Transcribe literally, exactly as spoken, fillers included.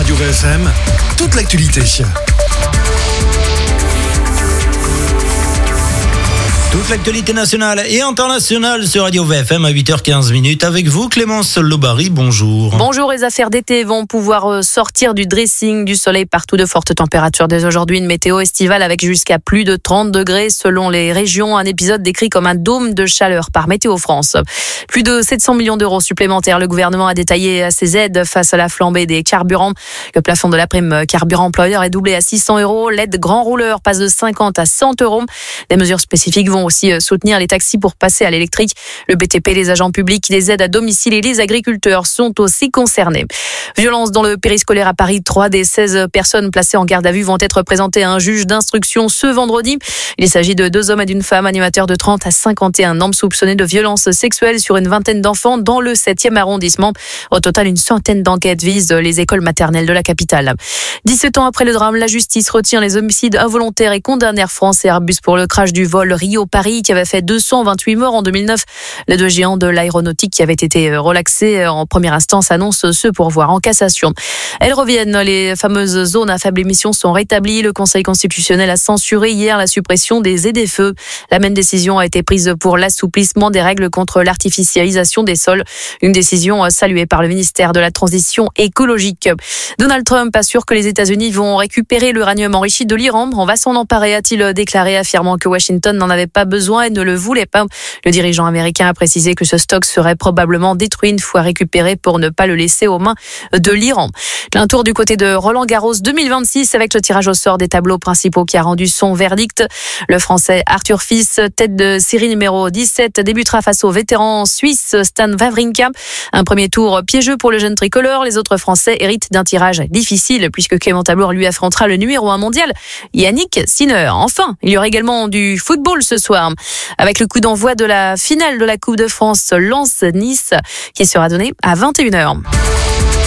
Radio V F M, toute l'actualité. Toute l'actualité nationale et internationale sur Radio V F M à huit heures quinze minutes. Avec vous, Clémence Lobary, bonjour. Bonjour, les affaires d'été vont pouvoir sortir du dressing, du soleil partout, de fortes températures dès aujourd'hui. Une météo estivale avec jusqu'à plus de trente degrés selon les régions. Un épisode décrit comme un dôme de chaleur par Météo France. Plus de sept cents millions d'euros supplémentaires. Le gouvernement a détaillé ses aides face à la flambée des carburants. Le plafond de la prime carburant employeur est doublé à six cents euros. L'aide grand rouleur passe de cinquante à cent euros. Des mesures spécifiques vont aussi soutenir les taxis pour passer à l'électrique. Le B T P, les agents publics, les aides à domicile et les agriculteurs sont aussi concernés. Violence dans le périscolaire à Paris. Trois des seize personnes placées en garde à vue vont être présentées à un juge d'instruction ce vendredi. Il s'agit de deux hommes et d'une femme, animateurs de trente à cinquante et un ans, soupçonnés de violences sexuelles sur une vingtaine d'enfants dans le septième arrondissement. Au total, une centaine d'enquêtes visent les écoles maternelles de la capitale. dix-sept ans après le drame, la justice retient les homicides involontaires et condamne Air France et Airbus pour le crash du vol Rio-Paris qui avait fait deux cent vingt-huit morts en deux mille neuf. Les deux géants de l'aéronautique qui avaient été relaxés en première instance annoncent ce pourvoi en cassation. Elles reviennent. Les fameuses zones à faible émission sont rétablies. Le Conseil constitutionnel a censuré hier la suppression des Z F E. La même décision a été prise pour l'assouplissement des règles contre l'artificialisation des sols. Une décision saluée par le ministère de la Transition écologique. Donald Trump assure que les États-Unis vont récupérer l'uranium enrichi de l'Iran. On va s'en emparer, a-t-il déclaré, affirmant que Washington n'en avait pas besoin et ne le voulait pas. Le dirigeant américain a précisé que ce stock serait probablement détruit une fois récupéré pour ne pas le laisser aux mains de l'Iran. Un tour du côté de Roland Garros deux mille vingt-six avec le tirage au sort des tableaux principaux qui a rendu son verdict. Le Français Arthur Fils, tête de série numéro dix-sept, débutera face au vétéran suisse Stan Wawrinka. Un premier tour piégeux pour le jeune tricolore. Les autres Français héritent d'un tirage difficile puisque Clément Tablour lui affrontera le numéro un mondial, Yannick Sinner. Enfin, il y aura également du football ce soir avec le coup d'envoi de la finale de la Coupe de France Lens-Nice qui sera donné à vingt et une heures.